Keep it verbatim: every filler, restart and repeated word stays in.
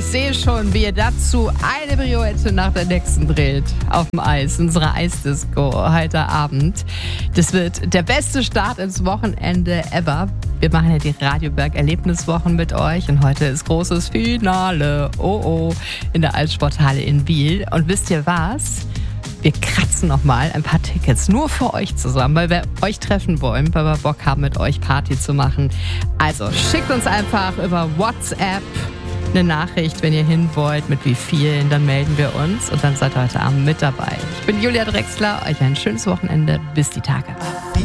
ich sehe schon, wie ihr dazu eine Pirouette nach der nächsten dreht. Auf dem Eis, unsere Eisdisco heute Abend. Das wird der beste Start ins Wochenende ever. Wir machen ja die Radioberg Erlebniswochen mit euch und heute ist großes Finale. Oh oh, in der Altsporthalle in Biel. Und wisst ihr was? Wir kratzen nochmal ein paar Tickets nur für euch zusammen, weil wir euch treffen wollen, weil wir Bock haben, mit euch Party zu machen. Also schickt uns einfach über WhatsApp eine Nachricht, wenn ihr hin wollt, mit wie vielen, dann melden wir uns und dann seid ihr heute Abend mit dabei. Ich bin Julia Drexler, euch ein schönes Wochenende, bis die Tage.